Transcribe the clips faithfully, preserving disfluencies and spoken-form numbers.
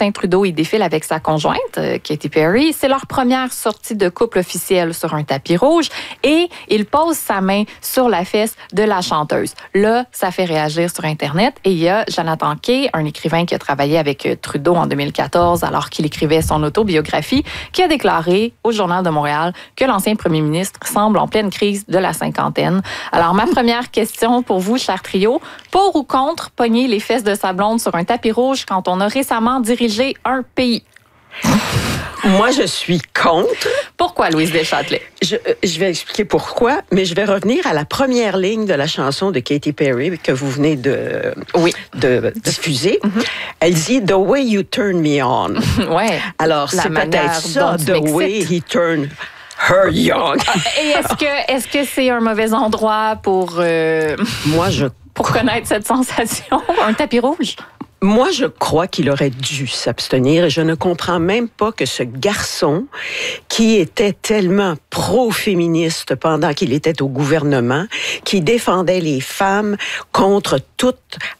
Justin Trudeau, il défile avec sa conjointe, euh, Katy Perry. C'est leur première sortie de couple officielle sur un tapis rouge et il pose sa main sur la fesse de la chanteuse. Là, ça fait réagir sur Internet et il y a Jonathan Kay, un écrivain qui a travaillé avec Trudeau en deux mille quatorze alors qu'il écrivait son autobiographie, qui a déclaré au Journal de Montréal que l'ancien premier ministre semble en pleine crise de la cinquantaine. Alors, ma première question pour vous, cher trio, pour ou contre pogner les fesses de sa blonde sur un tapis rouge quand on a récemment dirigé un pays? Moi, je suis contre. Pourquoi, Louise Deschâtelet? Je, je vais expliquer pourquoi, mais je vais revenir à la première ligne de la chanson de Katy Perry que vous venez de, oui. de diffuser. Mm-hmm. Elle dit « The way you turn me on ». Ouais. Alors, c'est peut-être ça, « The way he turned her young ». Et est-ce que est-ce que c'est un mauvais endroit pour... Euh, Moi, je... pour connaître cette sensation, un tapis rouge? Moi, je crois qu'il aurait dû s'abstenir et je ne comprends même pas que ce garçon, qui était tellement pro-féministe pendant qu'il était au gouvernement, qui défendait les femmes contre toute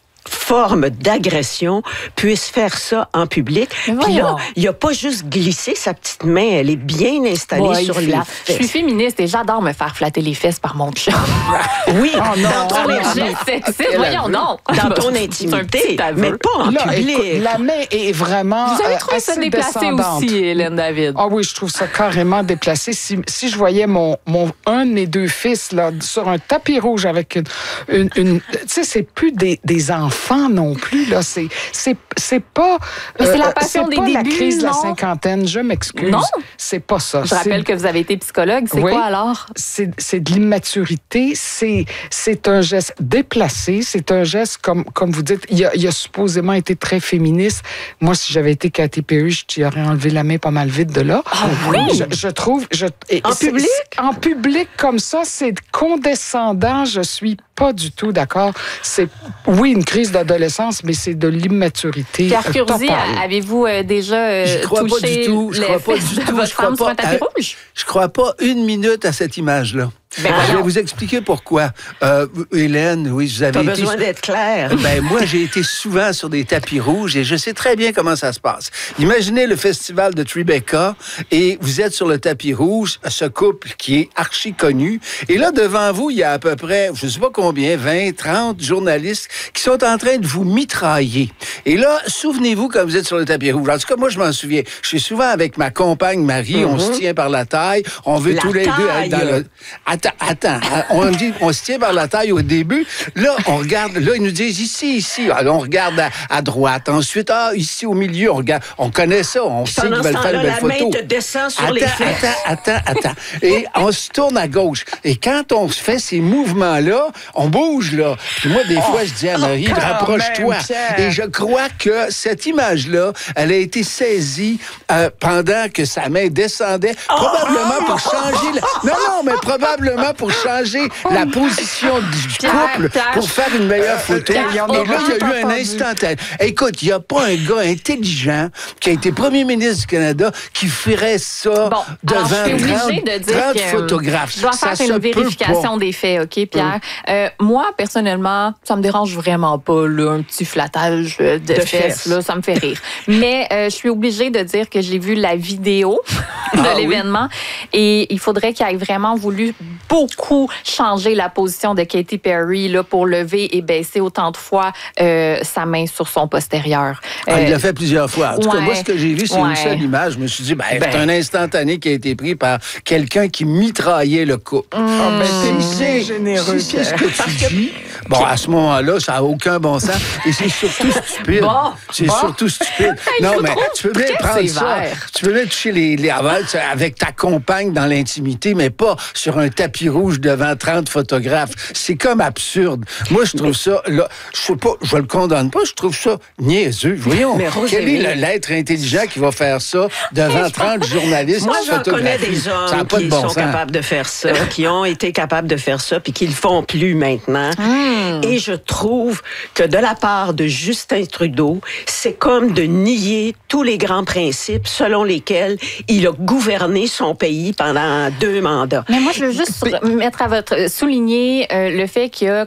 forme d'agression, puisse faire ça en public. Puis là, il n'a pas juste glissé sa petite main, elle est bien installée ouais, sur les fesses. Je suis féministe et j'adore me faire flatter les fesses par mon chum. Oui, oh non, dans ton intimité. Voyons donc. Dans ton intimité, mais pas en là, public. Écoute, la main est vraiment Vous avez trouvé euh, ça déplacé aussi, Hélène David? Ah oui, je trouve ça carrément déplacé. Si, si je voyais mon, mon, un de mes deux fils là, sur un tapis rouge avec une... une, une tu sais, c'est plus des, des enfants non plus, là. C'est, c'est, c'est pas... Mais c'est la passion euh, des pas débuts, la crise non? de la cinquantaine, je m'excuse. Non? C'est pas ça. Je rappelle que vous avez été psychologue. C'est oui, quoi alors? C'est, c'est de l'immaturité. C'est, c'est un geste déplacé. C'est un geste, comme, comme vous dites, il a, il a supposément été très féministe. Moi, si j'avais été Katy Perry, je t'y aurais enlevé la main pas mal vite de là. Ah oui? Je, je trouve... Je, et, en public? En public, comme ça, c'est condescendant. Je suis pas du tout d'accord. C'est, oui, une crise d'adolescence, mais c'est de l'immaturité. Pierre Curzi, totale. Avez-vous euh, déjà euh, je crois touché pas du tout. Je crois pas du tout. votre Je crois femme pas sur un tapis à, rouge? Je crois pas une minute à cette image-là. Ben je vais vous expliquer pourquoi. Euh, Hélène, oui, vous avez T'as été... besoin d'être clair. Ben, moi, j'ai été souvent sur des tapis rouges et je sais très bien comment ça se passe. Imaginez le festival de Tribeca et vous êtes sur le tapis rouge, ce couple qui est archi connu. Et là, devant vous, il y a à peu près, je sais pas combien, vingt, trente journalistes qui sont en train de vous mitrailler. Et là, souvenez-vous quand vous êtes sur le tapis rouge. En tout cas, moi, je m'en souviens. Je suis souvent avec ma compagne Marie, mm-hmm. on se tient par la taille, on veut la tous les taille. deux être dans le... Attends, attends. On dit, on se tient par la taille au début. Là, on regarde, là, ils nous disent ici, ici. Alors, on regarde à, à droite. Ensuite, ah, ici au milieu, on regarde. On connaît ça. On sait qu'ils veulent faire une belle photo. La main te descend sur attends, les fesses. Attends, attends, attends. Et on se tourne à gauche. Et quand on fait ces mouvements-là, on bouge, là. Puis moi, des fois, je dis à Marie, oh, rapproche-toi. Et je crois que cette image-là, elle a été saisie euh, pendant que sa main descendait, probablement pour changer... La... Non, non, mais probablement pour changer la position du couple pour faire une meilleure photo. Et là, il y a eu un instantané. Écoute, il n'y a pas un gars intelligent qui a été premier ministre du Canada qui ferait ça bon, devant alors, je suis trente, de dire trente que photographes. Je dois faire ça une vérification des faits, OK, Pierre? Mm. Euh, moi, personnellement, ça me dérange vraiment pas, là, un petit flattage de, de fesses, fesses. Là, ça me fait rire. Mais euh, je suis obligée de dire que j'ai vu la vidéo de ah, l'événement oui. et il faudrait qu'il ait vraiment voulu beaucoup changer la position de Katy Perry là, pour lever et baisser autant de fois euh, sa main sur son postérieur. Ah, euh, il l'a fait plusieurs fois. En tout ouais, cas, moi, ce que j'ai vu, c'est ouais. une seule image. Je me suis dit, ben, ben, c'est un instantané qui a été pris par quelqu'un qui mitraillait le couple. Mmh. Oh, ben, t'es bien généreux. Si c'est ce que tu dis, bon, à ce moment-là, ça n'a aucun bon sens. Et c'est surtout stupide. Bon, c'est bon. surtout stupide. Non, mais tu peux bien prendre ça. Tu peux bien toucher les, les avals avec ta compagne dans l'intimité, mais pas sur un tapis rouge devant trente photographes. C'est comme absurde. Moi, je trouve ça, là, je sais pas, je le condamne pas, je trouve ça niaiseux. Voyons, quel est le, l'être intelligent qui va faire ça devant trente journalistes? Moi, j'en connais des hommes qui bon sont sens. capables de faire ça, qui ont été capables de faire ça, puis qui le font plus maintenant. Mmh. Et je trouve que de la part de Justin Trudeau, c'est comme de nier tous les grands principes selon lesquels il a gouverné son pays pendant deux mandats. Mais moi, je veux juste mettre à votre souligner euh, le fait qu'il a